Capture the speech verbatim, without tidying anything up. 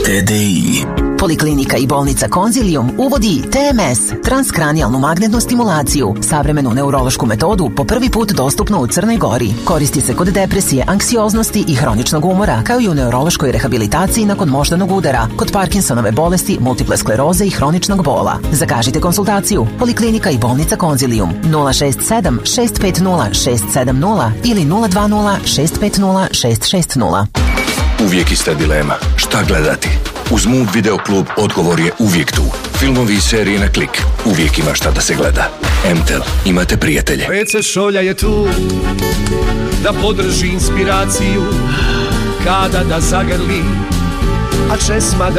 T D I. Poliklinika i bolnica Konzilium uvodi T M S, transkranijalnu magnetnu stimulaciju, savremenu neurološku metodu po prvi put dostupnu u Crnoj Gori. Koristi se kod depresije, anksioznosti i hroničnog umora, kao i u neurološkoj rehabilitaciji nakon moždanog udara, kod Parkinsonove bolesti, multiple skleroze i hroničnog bola. Zakažite konsultaciju. Poliklinika i bolnica Konzilium nula šest sedam šest pet nula šest sedam nula ili nula dva nula šest pet nula šest šest nula. Uvijek ista dilema. Šta gledati? Uz Mood Video Klub odgovor je uvijek tu. Filmovi i serije na klik. Uvijek ima šta da se gleda. M T L. Imate prijatelje. ve ce šolja je tu da podrži inspiraciju kada da zagrli, a česma da